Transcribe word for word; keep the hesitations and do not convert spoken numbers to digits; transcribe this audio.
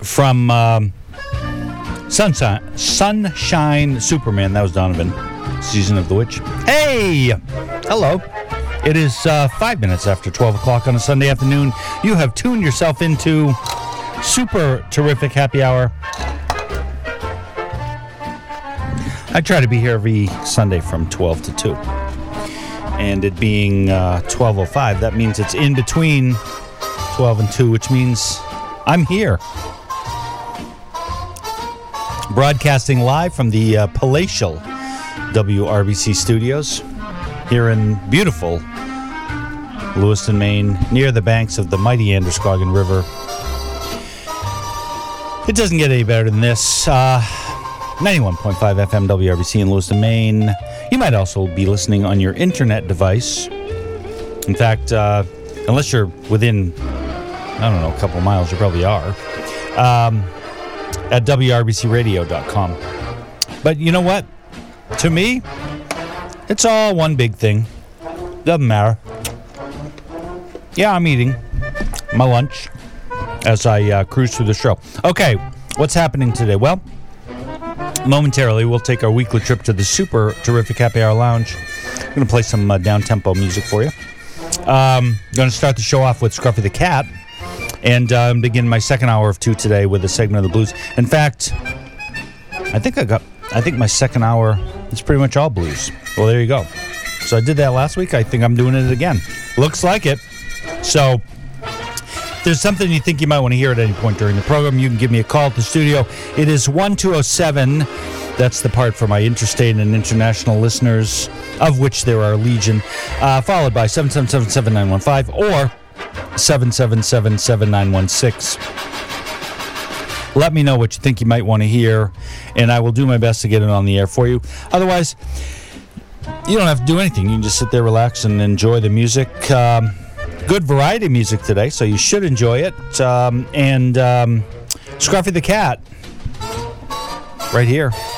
from um, Sunshine, Sunshine Superman. That was Donovan. Season of the Witch. Hey! Hello. It is uh, five minutes after twelve o'clock on a Sunday afternoon. You have tuned yourself into super terrific happy hour. I try to be here every Sunday from twelve to two. And it being uh, twelve oh five, that means it's in between twelve and two, which means I'm here. Broadcasting live from the uh, palatial W R B C studios here in beautiful Lewiston, Maine, near the banks of the mighty Androscoggin River. It doesn't get any better than this. Uh, ninety-one point five F M W R B C in Lewiston, Maine. You might also be listening on your internet device. In fact, uh, unless you're within, I don't know, a couple of miles, you probably are, um, at W R B C radio dot com. But you know what? To me, it's all one big thing. Doesn't matter. Yeah, I'm eating my lunch as I uh, cruise through the show. Okay, what's happening today? Well, momentarily, we'll take our weekly trip to the super terrific Happy Hour Lounge. I'm going to play some uh, down-tempo music for you. Um, going to start the show off with Scruffy the Cat, and uh, begin my second hour of two today with a segment of the blues. In fact, I think I got. I think my second hour is pretty much all blues. Well, there you go. So I did that last week. I think I'm doing it again. Looks like it. So if there's something you think you might want to hear at any point during the program, you can give me a call at the studio. It is one two oh seven. That's the part for my interstate and international listeners, of which there are legion, uh, followed by seven seven seven, seven nine one five or seven seven seven, seven nine one six. Let me know what you think you might want to hear, and I will do my best to get it on the air for you. Otherwise, you don't have to do anything. You can just sit there, relax, and enjoy the music. Um, good variety of music today, so you should enjoy it. Um, and um, Scruffy the Cat, right here.